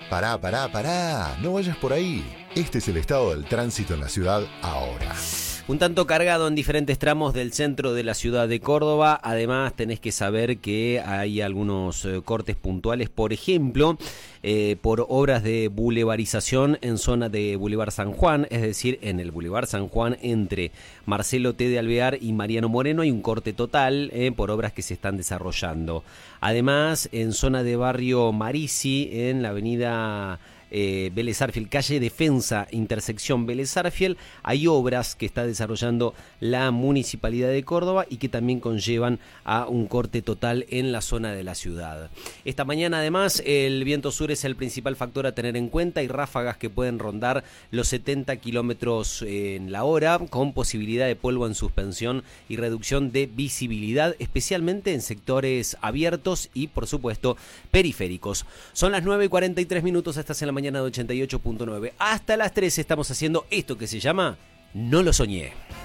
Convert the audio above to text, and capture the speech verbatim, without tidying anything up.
Pará, pará, pará, no vayas por ahí. Este es el estado del tránsito en la ciudad ahora. Un tanto cargado en diferentes tramos del centro de la ciudad de Córdoba. Además, tenés que saber que hay algunos eh, cortes puntuales, por ejemplo, eh, por obras de bulevarización en zona de Boulevard San Juan, es decir, en el Boulevard San Juan entre Marcelo T. de Alvear y Mariano Moreno hay un corte total eh, por obras que se están desarrollando. Además, en zona de Barrio Marisi, en la avenida Eh, Vélez Arfiel, calle Defensa, intersección Vélez Arfiel, hay obras que está desarrollando la Municipalidad de Córdoba y que también conllevan a un corte total en la zona de la ciudad. Esta mañana además el viento sur es el principal factor a tener en cuenta, y ráfagas que pueden rondar los setenta kilómetros en la hora, con posibilidad de polvo en suspensión y reducción de visibilidad, especialmente en sectores abiertos y por supuesto periféricos. Son las nueve y cuarenta y tres minutos, estás en la mañana de ochenta y ocho punto nueve. Hasta las tres estamos haciendo esto que se llama No lo soñé.